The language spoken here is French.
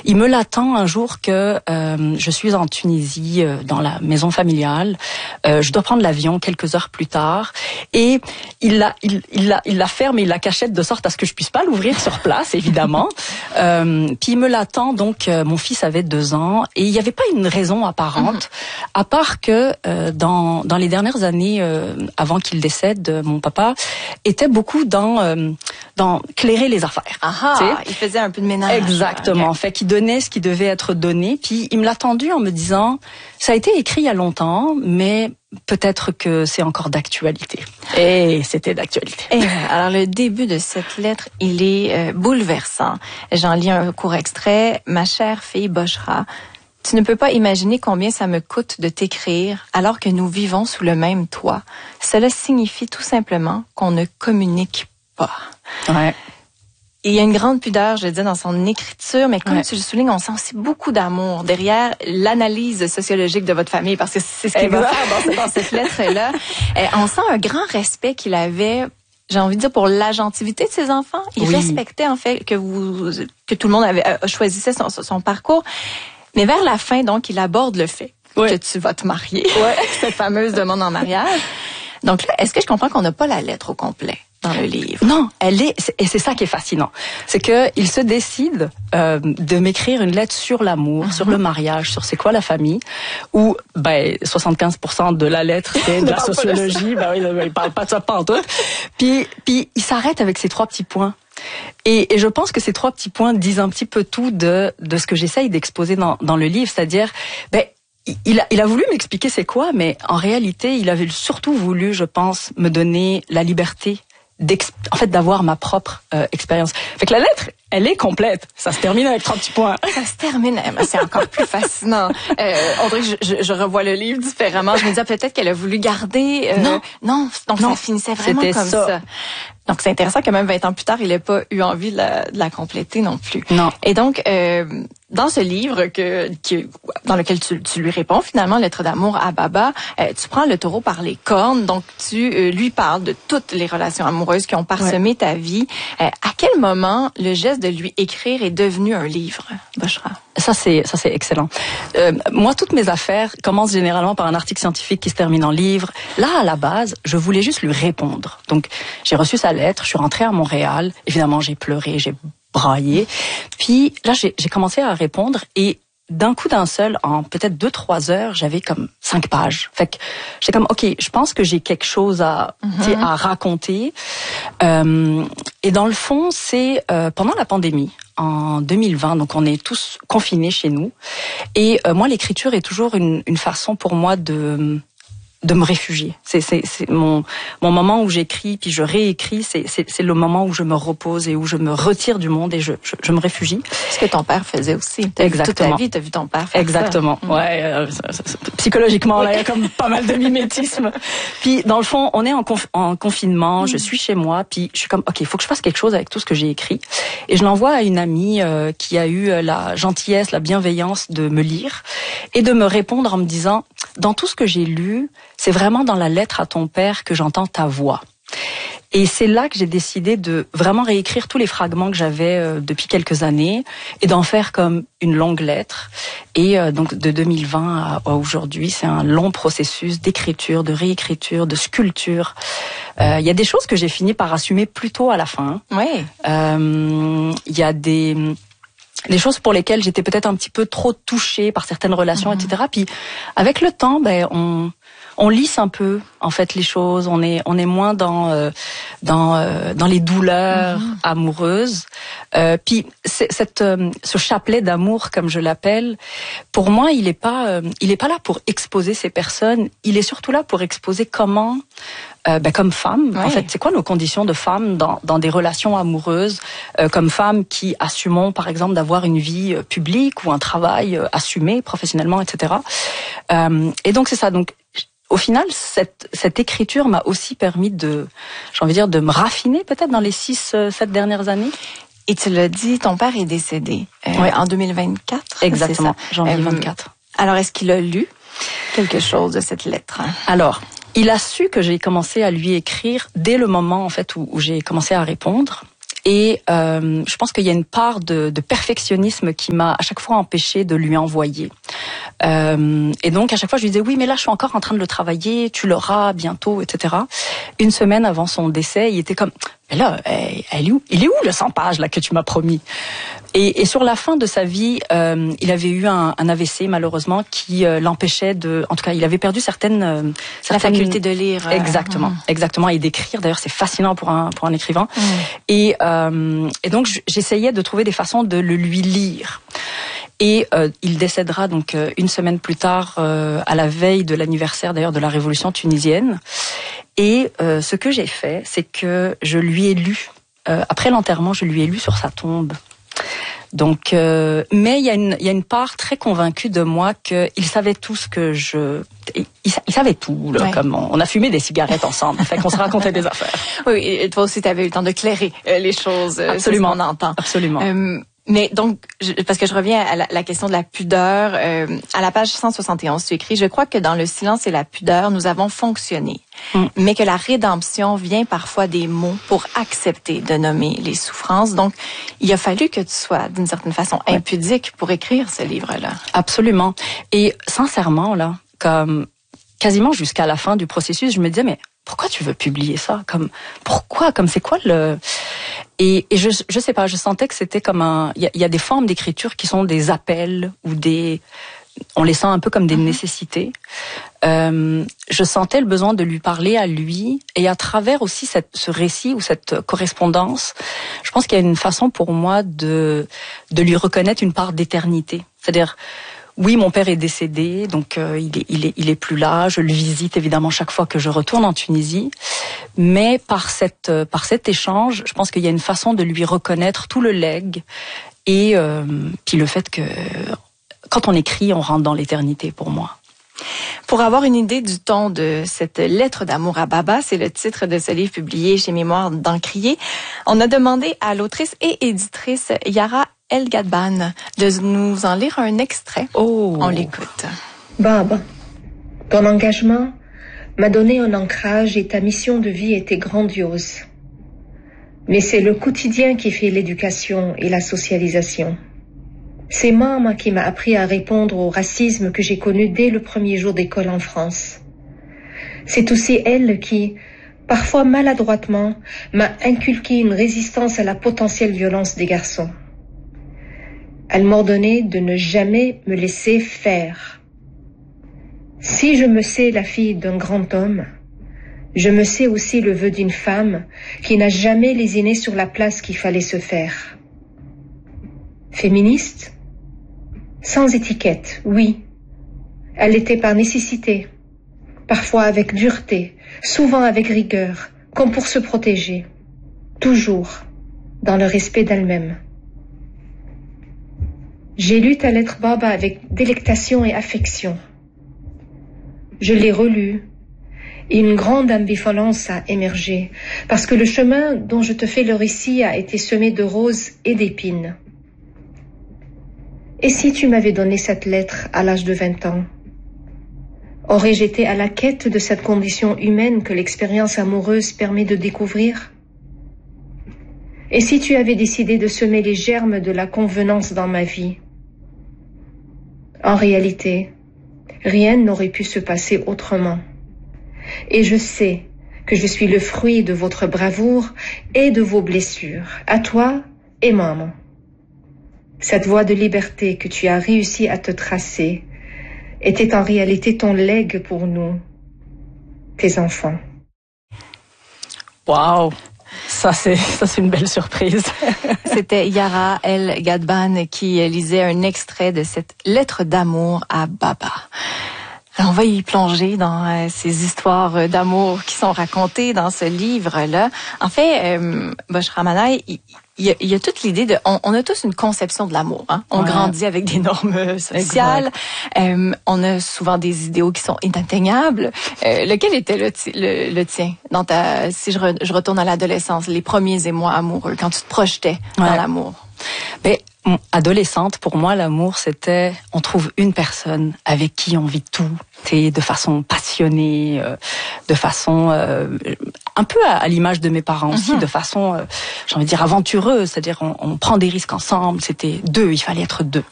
il me l'attend un jour que je suis en Tunisie, dans la maison familiale. Je dois prendre l'avion quelques heures plus tard. Et il la ferme et il la cachette de sorte à ce que je puisse pas l'ouvrir sur place, évidemment. Puis il me l'attend, donc mon fils avait 2 ans. Et il n'y avait pas une raison apparente, à part que dans les dernières années, avant qu'il décède, mon papa était beaucoup dans clairer les affaires. Il faisait un peu de ménage. Exactement. Okay. Fait qu'il donnait ce qui devait être donné. Puis il me l'a tendu en me disant, ça a été écrit il y a longtemps, mais peut-être que c'est encore d'actualité. Et c'était d'actualité. Et alors le début de cette lettre, il est bouleversant. J'en lis un court extrait. Ma chère fille Bochra, tu ne peux pas imaginer combien ça me coûte de t'écrire alors que nous vivons sous le même toit. Cela signifie tout simplement qu'on ne communique pas. Ouais. Il y a une grande pudeur, je le dis, dans son écriture, mais comme tu le soulignes, on sent aussi beaucoup d'amour derrière l'analyse sociologique de votre famille, parce que c'est ce qu'il va faire dans cette lettre-là. On sent un grand respect qu'il avait, j'ai envie de dire, pour l'agentivité de ses enfants. Il respectait, en fait, que tout le monde choisissait son parcours. Mais vers la fin, donc, il aborde le fait que tu vas te marier. Cette fameuse demande en mariage. Donc là, est-ce que je comprends qu'on n'a pas la lettre au complet dans le livre? Non, et c'est ça qui est fascinant. C'est que il se décide de m'écrire une lettre sur l'amour, sur le mariage, sur c'est quoi la famille, où 75% de la lettre c'est de la sociologie, il parle pas de ça pantoute. Puis il s'arrête avec ces 3 petits points. Et je pense que ces 3 petits points disent un petit peu tout de ce que j'essaye d'exposer dans le livre, c'est-à-dire il a voulu m'expliquer c'est quoi, mais en réalité, il avait surtout voulu, je pense, me donner la liberté d'avoir ma propre expérience. Fait que la lettre, elle est complète. Ça se termine avec 3 petits points. Ça se termine, c'est encore plus fascinant. On dirait que je revois le livre différemment. Je me disais peut-être qu'elle a voulu garder... Non, donc ça finissait vraiment comme ça. Donc c'est intéressant que même 20 ans plus tard, il n'ait pas eu envie de la compléter non plus. Non. Et donc, dans ce livre dans lequel tu lui réponds finalement, Lettre d'amour à Baba, tu prends le taureau par les cornes, donc tu lui parles de toutes les relations amoureuses qui ont parsemé ta vie. À quel moment le geste de lui écrire est devenu un livre, Bochra? Ça c'est excellent. Moi, toutes mes affaires commencent généralement par un article scientifique qui se termine en livre. Là, à la base, je voulais juste lui répondre. Donc, j'ai reçu sa lettre, je suis rentrée à Montréal. Évidemment, j'ai pleuré, j'ai braillé. Puis là, j'ai commencé à répondre et d'un coup d'un seul, en peut-être 2-3 heures, j'avais comme 5 pages. Fait que j'étais comme, OK, je pense que j'ai quelque chose à raconter. Et dans le fond, c'est pendant la pandémie, en 2020, donc on est tous confinés chez nous. Et moi, l'écriture est toujours une façon pour moi de me réfugier. C'est mon moment où j'écris puis je réécris, c'est le moment où je me repose et où je me retire du monde et je me réfugie. Ce que ton père faisait aussi. Exactement. Toute ta vie, t'as vu ton père faire Exactement. Ça. Ouais, psychologiquement là, il y a comme pas mal de mimétisme. Puis dans le fond, on est en confinement, je suis chez moi, puis je suis comme OK, il faut que je fasse quelque chose avec tout ce que j'ai écrit et je l'envoie à une amie qui a eu la gentillesse, la bienveillance de me lire et de me répondre en me disant dans tout ce que j'ai lu, c'est vraiment dans la lettre à ton père que j'entends ta voix. Et c'est là que j'ai décidé de vraiment réécrire tous les fragments que j'avais depuis quelques années et d'en faire comme une longue lettre. Et donc de 2020 à aujourd'hui, c'est un long processus d'écriture, de réécriture, de sculpture. Il y a des choses que j'ai fini par assumer plutôt à la fin. Oui. Il y a des choses pour lesquelles j'étais peut-être un petit peu trop touchée par certaines relations, etc. Puis avec le temps, on lisse un peu en fait les choses. On est moins dans les douleurs amoureuses. Puis ce chapelet d'amour, comme je l'appelle, pour moi, il est pas là pour exposer ces personnes. Il est surtout là pour exposer comment, comme femme, en fait, c'est quoi nos conditions de femme dans des relations amoureuses, comme femmes qui assumons, par exemple, d'avoir une vie publique ou un travail assumé professionnellement, etc. Et donc c'est ça. Donc au final, cette écriture m'a aussi permis de me raffiner peut-être dans les 6-7 dernières années. Et tu l'as dit, ton père est décédé en 2024. Exactement, janvier 24. Alors, est-ce qu'il a lu quelque chose de cette lettre? Alors, il a su que j'ai commencé à lui écrire dès le moment en fait où j'ai commencé à répondre. Et je pense qu'il y a une part de perfectionnisme qui m'a à chaque fois empêché de lui envoyer. Et donc à chaque fois je lui disais oui mais là je suis encore en train de le travailler, tu l'auras bientôt, etc. Une semaine avant son décès, il était comme mais là, il est où le 100 pages là que tu m'as promis? Et sur la fin de sa vie, il avait eu un AVC malheureusement qui l'empêchait en tout cas, il avait perdu certaines la faculté de lire. Exactement, et d'écrire. D'ailleurs, c'est fascinant pour un écrivain. Et donc j'essayais de trouver des façons de le lui lire. Et il décédera donc une semaine plus tard, à la veille de l'anniversaire d'ailleurs de la révolution tunisienne. Et ce que j'ai fait, c'est que je lui ai lu, après l'enterrement, je lui ai lu sur sa tombe. Donc, mais il y a une part très convaincue de moi qu'il savait tout ce que il savait tout, là, comme on a fumé des cigarettes ensemble, fait qu'on se racontait des affaires. Oui, et toi aussi, tu avais eu le temps de clairer les choses. Absolument, on entend. Absolument. Mais donc, parce que je reviens à la question de la pudeur, à la page 171, tu écris « Je crois que dans le silence et la pudeur, nous avons fonctionné, mais que la rédemption vient parfois des mots pour accepter de nommer les souffrances. » Donc, il a fallu que tu sois, d'une certaine façon, impudique pour écrire ce livre-là. Absolument. Et sincèrement, là, comme quasiment jusqu'à la fin du processus, je me disais « Mais pourquoi tu veux publier ça? Pourquoi? C'est quoi le... » Et je sais pas, je sentais que c'était comme il y a des formes d'écriture qui sont des appels ou on les sent un peu comme des nécessités. Je sentais le besoin de lui parler à lui, et à travers aussi ce récit ou cette correspondance, je pense qu'il y a une façon pour moi de lui reconnaître une part d'éternité. C'est-à-dire, oui, mon père est décédé, donc il est plus là. Je le visite évidemment chaque fois que je retourne en Tunisie, mais par cet échange, je pense qu'il y a une façon de lui reconnaître tout le legs et puis le fait que quand on écrit, on rentre dans l'éternité pour moi. Pour avoir une idée du ton de cette lettre d'amour à Baba, c'est le titre de ce livre publié chez Mémoires d'Encrier, on a demandé à l'autrice et éditrice Yara El Gadban de nous en lire un extrait. On l'écoute. Baba, ton engagement m'a donné un ancrage et ta mission de vie était grandiose. Mais c'est le quotidien qui fait l'éducation et la socialisation. C'est maman qui m'a appris à répondre au racisme que j'ai connu dès le premier jour d'école en France. C'est aussi elle qui, parfois maladroitement, m'a inculqué une résistance à la potentielle violence des garçons. Elle m'ordonnait de ne jamais me laisser faire. Si je me sais la fille d'un grand homme, je me sais aussi le vœu d'une femme qui n'a jamais lésiné sur la place qu'il fallait se faire. Féministe ? Sans étiquette, oui. Elle l'était par nécessité, parfois avec dureté, souvent avec rigueur, comme pour se protéger, toujours dans le respect d'elle-même. J'ai lu ta lettre Baba avec délectation et affection. Je l'ai relue et une grande ambivalence a émergé parce que le chemin dont je te fais le récit a été semé de roses et d'épines. Et si tu m'avais donné cette lettre à l'âge de 20 ans, aurais-je été à la quête de cette condition humaine que l'expérience amoureuse permet de découvrir? Et si tu avais décidé de semer les germes de la convenance dans ma vie? En réalité, rien n'aurait pu se passer autrement. Et je sais que je suis le fruit de votre bravoure et de vos blessures, à toi et maman. Cette voie de liberté que tu as réussi à te tracer était en réalité ton legs pour nous, tes enfants. Wow! Ça c'est une belle surprise. C'était Yara El Gadban qui lisait un extrait de cette lettre d'amour à Baba. Alors, on va y plonger dans ces histoires d'amour qui sont racontées dans ce livre-là. En fait, Bushra Manai, il y a toute l'idée de... On a tous une conception de l'amour. Hein? On grandit avec des normes sociales. On a souvent des idéaux qui sont inatteignables. Lequel était le tien dans si je retourne à l'adolescence, les premiers émois amoureux, quand tu te projetais dans l'amour? Mais Adolescente, pour moi, l'amour, c'était on trouve une personne avec qui on vit tout, de façon passionnée, de façon un peu à l'image de mes parents aussi, de façon, j'ai envie de dire, aventureuse, c'est-à-dire on prend des risques ensemble, c'était deux, il fallait être deux.